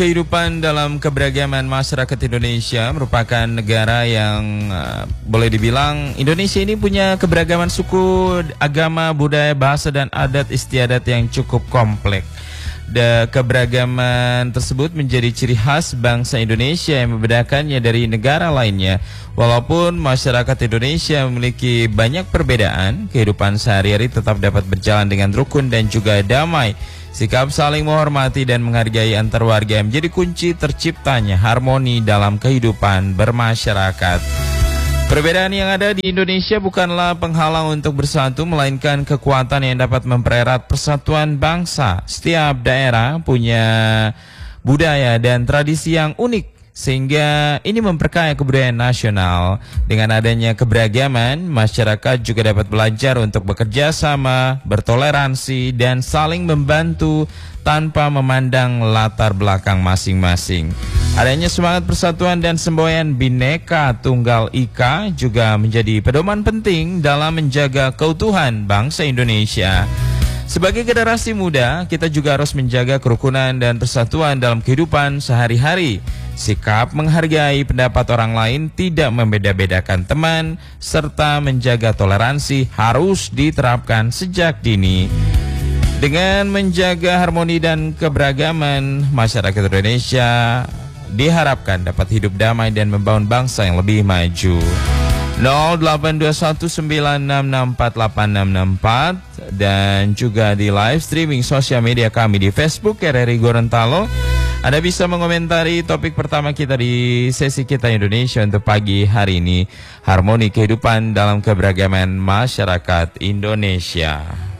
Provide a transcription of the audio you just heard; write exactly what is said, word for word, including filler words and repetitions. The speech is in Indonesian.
Kehidupan dalam keberagaman masyarakat Indonesia merupakan negara yang uh, boleh dibilang Indonesia ini punya keberagaman suku, agama, budaya, bahasa, dan adat istiadat yang cukup kompleks. The keberagaman tersebut menjadi ciri khas bangsa Indonesia yang membedakannya dari negara lainnya. Walaupun masyarakat Indonesia memiliki banyak perbedaan, kehidupan sehari-hari tetap dapat berjalan dengan rukun dan juga damai. Sikap saling menghormati dan menghargai antar warga menjadi kunci terciptanya harmoni dalam kehidupan bermasyarakat. Perbedaan yang ada di Indonesia bukanlah penghalang untuk bersatu, melainkan kekuatan yang dapat mempererat persatuan bangsa. Setiap daerah punya budaya dan tradisi yang unik, sehingga ini memperkaya kebudayaan nasional. Dengan adanya keberagaman, masyarakat juga dapat belajar untuk bekerja sama, bertoleransi, dan saling membantu tanpa memandang latar belakang masing-masing. Adanya semangat persatuan dan semboyan Bhinneka Tunggal Ika juga menjadi pedoman penting dalam menjaga keutuhan bangsa Indonesia. Sebagai generasi muda, kita juga harus menjaga kerukunan dan persatuan dalam kehidupan sehari-hari. Sikap menghargai pendapat orang lain, tidak membeda-bedakan teman, serta menjaga toleransi harus diterapkan sejak dini. Dengan menjaga harmoni dan keberagaman, masyarakat Indonesia diharapkan dapat hidup damai dan membangun bangsa yang lebih maju. nol delapan dua satu sembilan enam enam empat delapan enam enam empat dan juga di live streaming sosial media kami di Facebook R R I Gorontalo. Anda bisa mengomentari topik pertama kita di sesi kita Indonesia untuk pagi hari ini, harmoni kehidupan dalam keberagaman masyarakat Indonesia.